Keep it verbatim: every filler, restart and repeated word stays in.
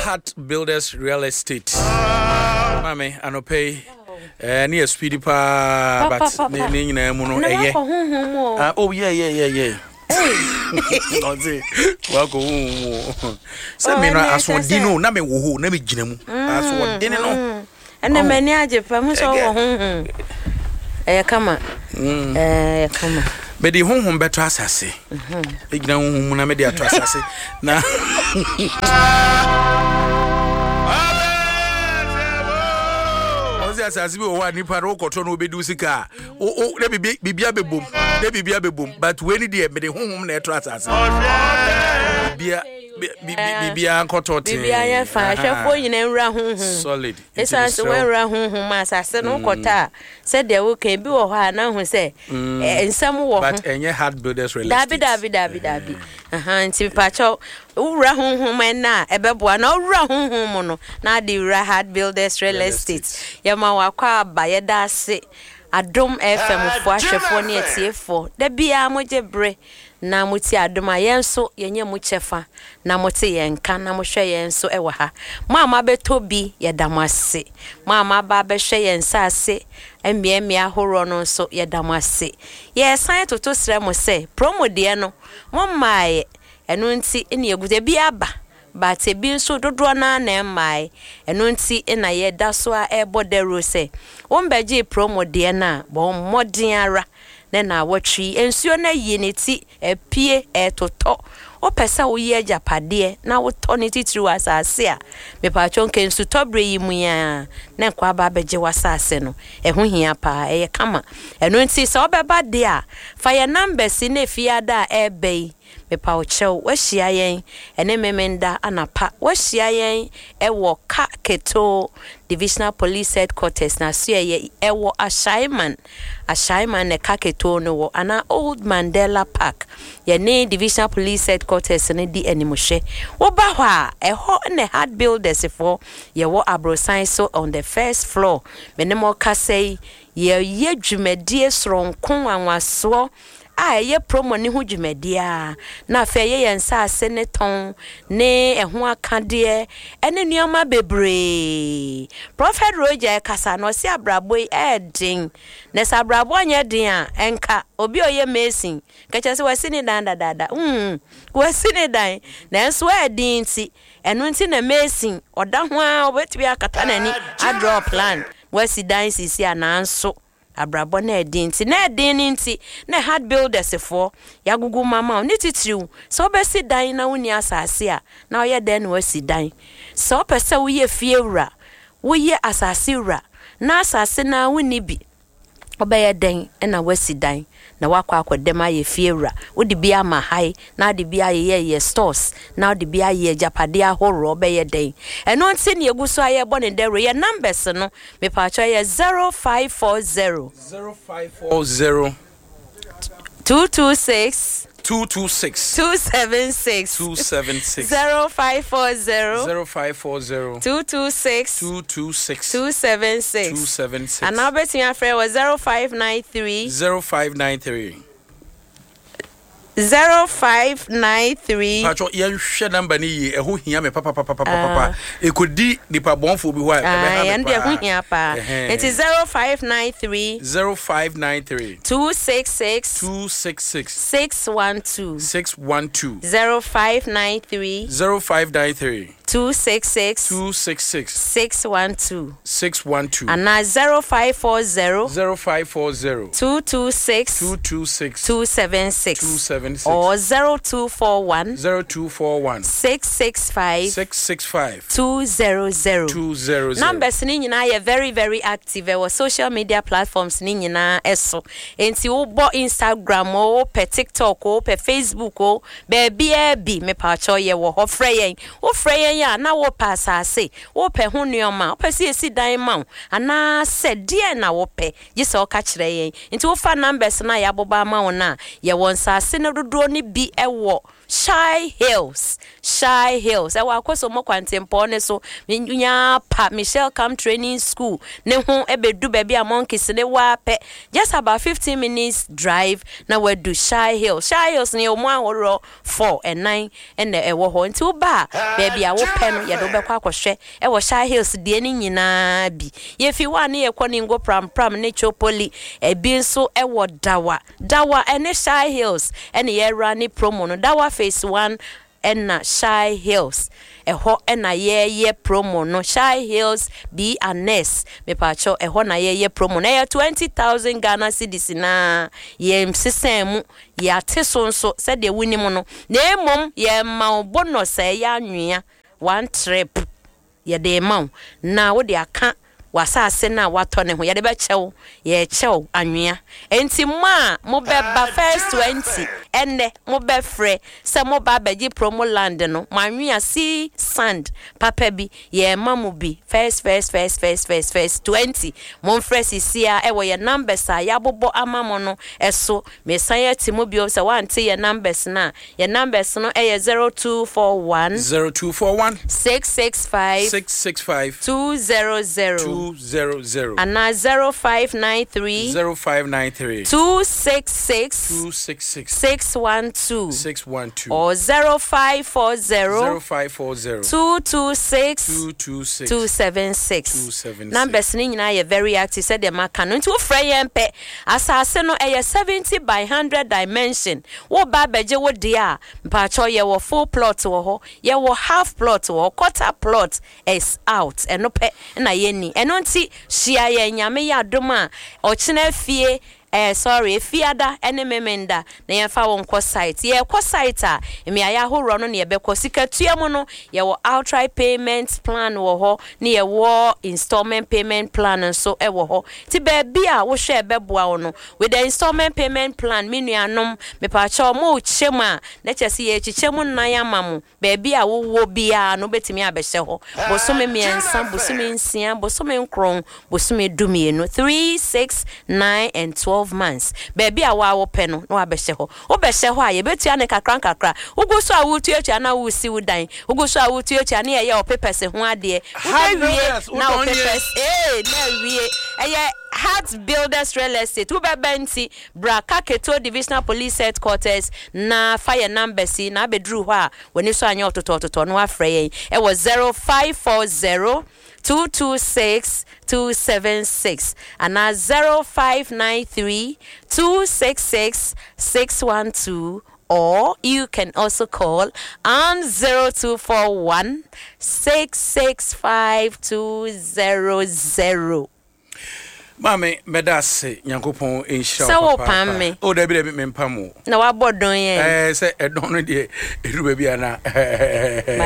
Heart Builders Real Estate. Mame, anope. Eh, near Speedy Pa, but ni na muno eh. Oh yeah, yeah, yeah, yeah. Hey. Wako hu. Say me na aswodi no na me wo ho na me gina mu. Aswodi no. Ene mani aje pa mu so wo hu. Eh kama. Eh kama. Be di honhom beto asase. Mhm. E gina honhom na me di ato asase. Na asase bi o wa nipa ro koto no obedu sika o o na bibia bebom na bibia bebom but we ni de me de honhom na eto asase bibia bibia koto te bibia ya fa hwefo nyina nwura honhom solid esa so nwura honhom asase no kota se de wo kan bi wo ha na hu se ensam wo but enye Heart Builders Real Estate dabi dabi dabi dabi aha nti pacho nwura honhom na ebeboa na nwura honhom no na de nwura Heart Builders Real Estate yama wakwa abaye da ase Adom F M fo ahwefo ne etiefo da bia mojebre na muti Adom ayenso yenye mu chefa na muti yenka na mohwe yenso ewa ha mama betobi yedamase mama ba behwe yensa ase emiemi ahoro no so yedamase ye san toto sre mo se promo de no mommae eno nti ene egude bia ba but ebi nso dodo na na emai eno nti na ye da so a ebodero se wombeji promo de na bo modern ara na na watri ensuo na yiniti epie etoto opesa wo ye japade na wo toni titiri asase a me pa chonke nsu tobre yi mu ya na kwa ba beje wasase no eho hia pa eye kama eno nti se obeba de a fa ye numbers na fiada ebe me pa ochew wahia yen ene memenda anapa wahia yen ewo ka keto Divisional Police Headquarters na so ye ewo Ashaiman Ashaiman ne ka keto no wo ana Old Mandela Park ye ne Divisional Police Headquarters ne di animhwe wo ba ho a eho ne Heart Builders for ye wo Abrosan so on the first floor me ne mo ka say ye ye dwumadie sronkon anwaso a ye promo ni hu dwumadia na fa ye yensa ase ne ton ne eho akade ene nuoma bebre Prophet Roger kasa no si abrabo edin ne sa abrabo anya din a enka obi oye mesin kacha se wasini dan dada mm wasini dan na enso edin ti eno nti na mesin oda ho a obetbi akata nani a draw plan wasi dan sisi ananso abrabo na edin ti na edin nti na Heart Builders for yagugu mama ni titiriu so obesi dan na woni asase a na oye den na wasi dan so pese wo ye fiewura wo ye asase wura na asase na woni bi obeye den na wasi dan na wakwa akodem aye fiewura wo di bia ma hai na di bia ye ye stores na di bia ye japade ahoro obeye den eno nti ne eguso aye bone dere ye numbers no me pa cho ye zero five four zero zero five four zero two two six two two six two seven six two seven six zero five four zero zero five four zero two two six two two six two seven six two seven six and now betting your friend was zero five nine three zero five nine three zero five nine three Pacho yen hwe number ni yi eho hia me papa papa papa ekodi nipa bonfo bi ho a be ha me pa eho hia pa it is zero five nine three zero five nine three two six six two six six six one two six one two zero five nine three zero five nine three two six six two six six six one two six one two and now zero five four zero zero five four zero two two six two two six two seven six two seven six or zero two four one zero two four one six six five six six five two zero zero two zero zero. Numbers ni nyina are very very active our social media platforms ni nyina eso enti wo bo Instagram o pe TikTok o pe Facebook o be bia bi me pa cho ye wo ho frɛ yen wo frɛ yen ya na wo pa asase wo pe ho nuoma wo pe si esi dan ma ana se die na wo pe ye se o ka kyerɛ yen enti wo fa numbers na ya boba ma wo na ye won sase ne dodo ni bi ewo Shy Hills. Shy Hills. I wa kwaso mo kwantempo so nya pa Michelle Cam Training School. Ne ho ebedu baby a monkeys ne wa pe. Just about fifteen minutes drive na we do Shy Hills. Shy Hills ne omo ahoro four and nine and e wo ho nti ba baby a wo pe no ye do be kwa akohwe e wo Shy Hills die ni nyina bi. Ye fi wa ne ye kwani ngo pram pram ne chopoli e bi nso e wo dawa. Dawa ene Shy Hills ene ye rani promo no dawa phase one ena Shy Hills eho ena ye ye promo no Shy Hills B and S me pacho eho na ye ye promo na ye twenty thousand Ghana cedis na ye msesemu ya tesonso said de winimu no na emom ye ma bonus e ya anwea one trip ye de ma na wo de aka wasase na wato ne ho ye de be chew ye chew anwea enti ma mo be ba first twenty enne mo be frɛ se mo ba beji promo land no ma anwea si sand papa bi ye ma mo bi first first first first first first twenty mo frɛ sisia e wo ye numbers a ya bobo ama mo no eso me san ye ti mo bi o se wante ye numbers na ye numbers no e ye zero two four one zero two four one six six five six six five two zero zero two zero zero and now zero five nine three zero five nine three two six six two six six six one two six one two or zero five four zero zero five four zero two two six two two six two seven six two seven six. Numbers ni nyina ye very active said the maka no nti wo frɛ yɛn pɛ asase no ɛyɛ seventy by one hundred dimension wo ba beje wo dia mpacho ye wo full plot wo ho ye wo half plot wo quarter plot is out eno pɛ na ye ni eno nti hia ye nyame ya doma ɔkyena fie eh sorry fiada ene memenda na ye fa won ko site ye ko site a emi aya horo no ne ye be ko sika tuamo no ye wo outright payment plan wo ho ne ye wo installment payment plan so e wo ho ti ba bia wo hwe be boa wo no with the installment payment plan me nuanom me pa cha mo chema na chese ye chichemu nan amamu ba bia wo wo bia no betimi abehye ho bosome miensa bosome nsia bosome nkron bosome dumienu three six nine and twelve months baby a wa wo pe no no abehye ho wo behye ho a ye betua ne kakran kakra uguso a wo tuatua na wo si wo dan uguso a wo tuatua ne ye o papers ho ade wo wie na wo papers eh na wie eye Heart Builders Real Estate wo bebenti Braka Keto Divisional Police Headquarters na fire number si na bedru ho a woni so anya ototo ototo no afre yen e was zero five four zero two two six two seven six and now zero five nine three two six six six one two or you can also call on zero two four one six six five two zero zero. Mame medase Nyankopon enhira papa. So pam me. O da bi da me mpam o. Na wa bodon ye. Eh se edon no de edu ba bia na.